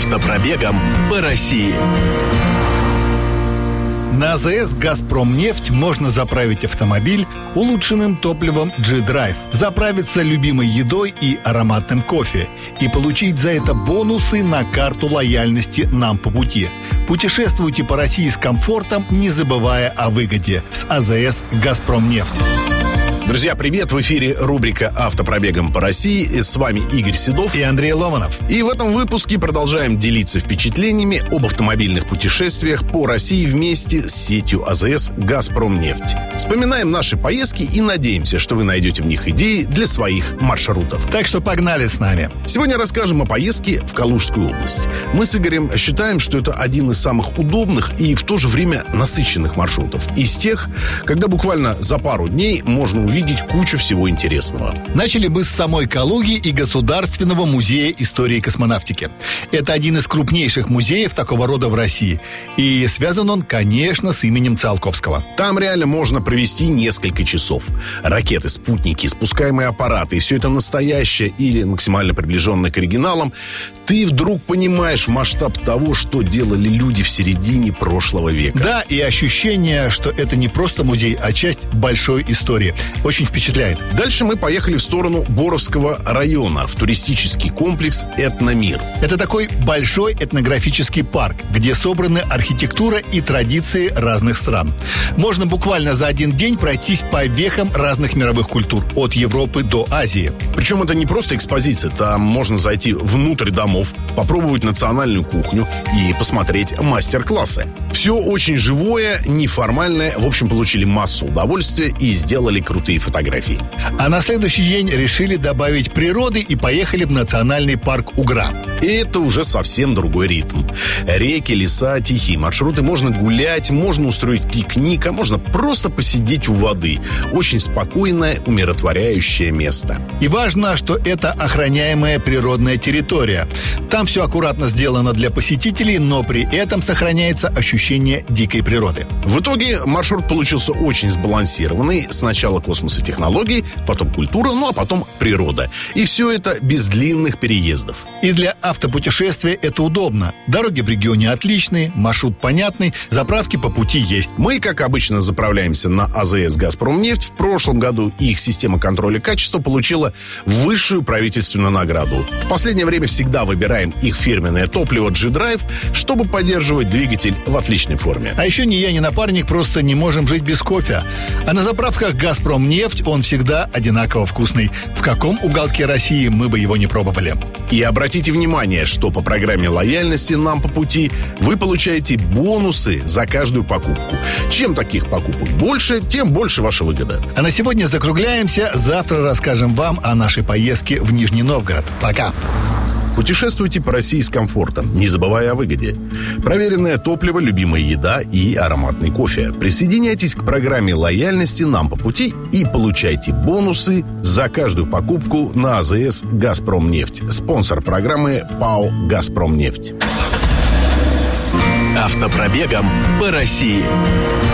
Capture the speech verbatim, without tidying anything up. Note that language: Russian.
Автопробегом по России. На АЗС «Газпромнефть» можно заправить автомобиль улучшенным топливом G-Drive, заправиться любимой едой и ароматным кофе и получить за это бонусы на карту лояльности «Нам по пути». Путешествуйте по России с комфортом, не забывая о выгоде. С АЗС «Газпромнефть». Друзья, привет! В эфире рубрика «Автопробегом по России». И с вами Игорь Седов и Андрей Ломанов. И в этом выпуске продолжаем делиться впечатлениями об автомобильных путешествиях по России вместе с сетью АЗС «Газпромнефть». Вспоминаем наши поездки и надеемся, что вы найдете в них идеи для своих маршрутов. Так что погнали с нами. Сегодня расскажем о поездке в Калужскую область. Мы с Игорем считаем, что это один из самых удобных и в то же время насыщенных маршрутов. Из тех, когда буквально за пару дней можно увидеть видеть кучу всего интересного. Начали мы с самой Калуги и Государственного музея истории космонавтики. Это один из крупнейших музеев такого рода в России. И связан он, конечно, с именем Циолковского. Там реально можно провести несколько часов. Ракеты, спутники, спускаемые аппараты, и все это настоящее или максимально приближенное к оригиналам. Ты вдруг понимаешь масштаб того, что делали люди в середине прошлого века. Да, и ощущение, что это не просто музей, а часть большой истории. Очень впечатляет. Дальше мы поехали в сторону Боровского района, в туристический комплекс «Этномир». Это такой большой этнографический парк, где собраны архитектура и традиции разных стран. Можно буквально за один день пройтись по вехам разных мировых культур, от Европы до Азии. Причем это не просто экспозиция, там можно зайти внутрь домов, попробовать национальную кухню и посмотреть мастер-классы. Все очень живое, неформальное. В общем, получили массу удовольствия и сделали крутые фотографии. А на следующий день решили добавить природы и поехали в национальный парк Угра. И это уже совсем другой ритм. Реки, леса, тихие маршруты. Можно гулять, можно устроить пикник, а можно просто посидеть у воды. Очень спокойное, умиротворяющее место. И важно, что это охраняемая природная территория. Там все аккуратно сделано для посетителей, но при этом сохраняется ощущение дикой природы. В итоге маршрут получился очень сбалансированный. Сначала космос и технологии, потом культура, ну а потом природа. И все это без длинных переездов. И для автопутешествия это удобно. Дороги в регионе отличные, маршрут понятный, заправки по пути есть. Мы, как обычно, заправляемся на АЗС «Газпромнефть». В прошлом году их система контроля качества получила высшую правительственную награду. В последнее время всегда выбираем их фирменное топливо G-Drive, чтобы поддерживать двигатель в отличной форме. А еще ни я, ни напарник просто не можем жить без кофе. А на заправках «Газпромнефть» он всегда одинаково вкусный. В каком уголке России мы бы его не пробовали. И обратите внимание, что по программе лояльности «Нам по пути» вы получаете бонусы за каждую покупку. Чем таких покупок больше, тем больше ваша выгода. А на сегодня закругляемся. Завтра расскажем вам о нашей поездке в Нижний Новгород. Пока! Путешествуйте по России с комфортом, не забывая о выгоде. Проверенное топливо, любимая еда и ароматный кофе. Присоединяйтесь к программе лояльности «Нам по пути» и получайте бонусы за каждую покупку на АЗС «Газпромнефть». Спонсор программы ПАО «Газпромнефть». Автопробегом по России.